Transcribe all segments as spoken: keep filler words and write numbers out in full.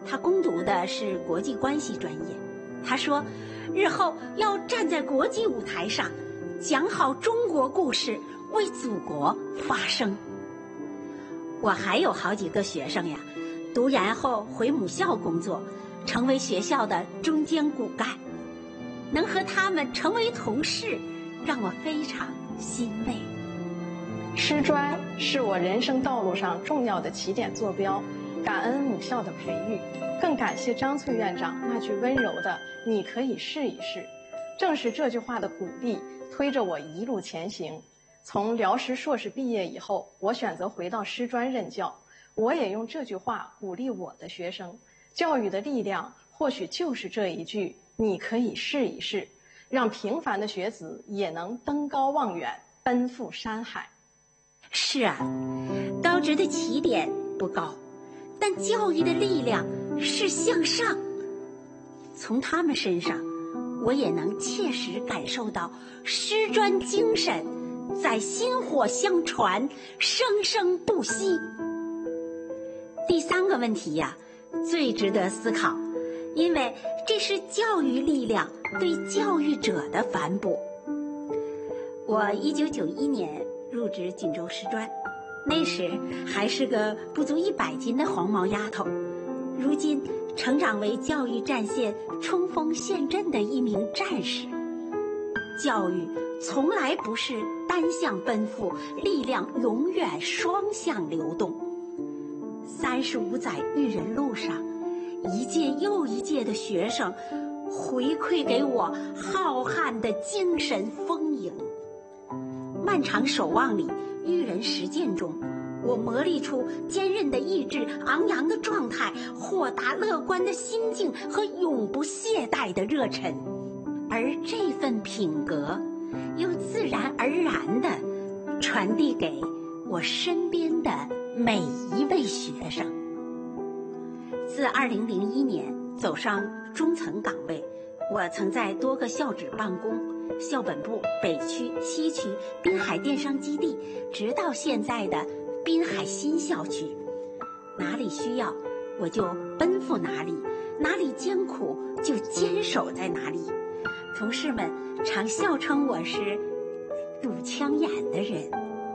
他攻读的是国际关系专业。他说，日后要站在国际舞台上，讲好中国故事，为祖国发声。我还有好几个学生呀，读研后回母校工作，成为学校的中坚骨干。能和他们成为同事，让我非常欣慰。 师专是我人生道路上重要的起点坐标，感恩母校的培育，更感谢张翠院长那句温柔的“你可以试一试”。正是这句话的鼓励，推着我一路前行。从辽师硕士毕业以后，我选择回到师专任教，我也用这句话鼓励我的学生。教育的力量，或许就是这一句你可以试一试，让平凡的学子也能登高望远，奔赴山海。 是啊，高职的起点不高，但教育的力量是向上。从他们身上，我也能切实感受到师专精神在薪火相传，生生不息。第三个问题呀，最值得思考，因为这是教育力量对教育者的反哺。我一九九一年入职锦州师专，那时还是个不足一百斤的黄毛丫头，如今成长为教育战线冲锋陷阵的一名战士。教育从来不是单向奔赴，力量永远双向流动。三十五载育人路上，一届又一届的学生回馈给我浩瀚的精神丰盈。漫长守望里，育人实践中，我磨砺出坚韧的意志、昂扬的状态、豁达乐观的心境和永不懈怠的热忱。而这份品格又自然而然地传递给我身边的每一位学生。自二零零一年走上中层岗位，我曾在多个校址办公，校本部、北区、西区、滨海电商基地，直到现在的滨海新校区。哪里需要我就奔赴哪里，哪里艰苦就坚守在哪里。同事们常笑称我是堵枪眼的人。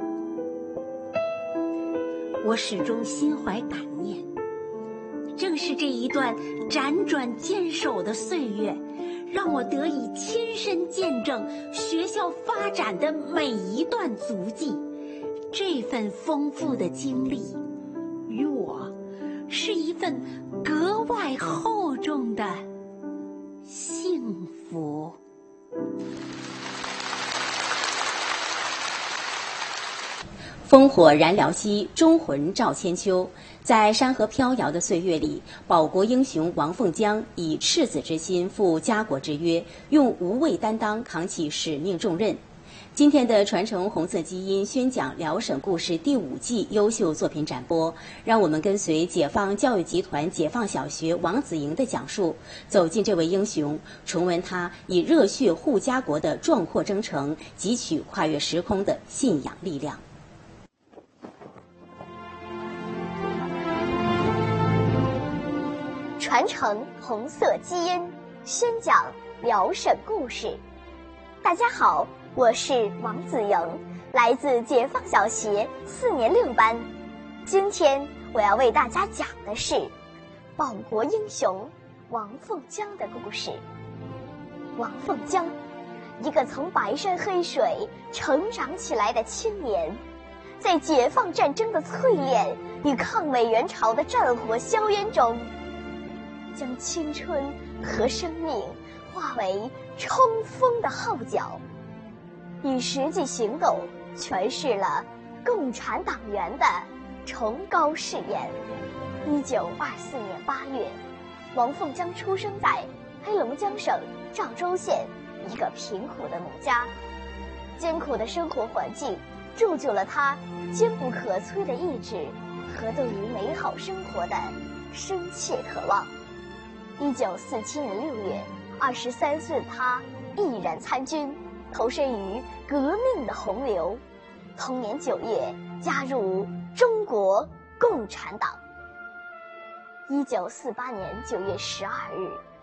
我始终心怀感念，正是这一段辗转坚守的岁月，让我得以亲身见证学校发展的每一段足迹。这份丰富的经历，于我是一份格外厚重的幸福。 烽火燃辽兮，忠魂照千秋。在山河飘摇的岁月里，保国英雄王凤江以赤子之心负家国之约，用无畏担当扛起使命重任。今天的传承红色基因宣讲辽省故事第五季优秀作品展播，让我们跟随解放教育集团解放小学王子莹的讲述，走进这位英雄，重温他以热血护家国的壮阔征程，汲取跨越时空的信仰力量。 传承红色基因，宣讲辽省故事。大家好，我是王子莹，来自解放小学四年六班。今天我要为大家讲的是保国英雄王凤江的故事。王凤江，一个从白山黑水成长起来的青年，在解放战争的淬炼与抗美援朝的战火硝烟中，将青春和生命化为冲锋的号角，以实际行动诠释了共产党员的崇高誓言。一九二四年八月，王凤江出生在黑龙江省赵州县一个贫苦的母家，艰苦的生活环境铸就了他坚不可摧的意志和对于美好生活的深切渴望。一九四七年六月，二十三岁的他毅然参军，投身于革命的洪流。同年九月，加入中国共产党。 一九四八年九月十二日，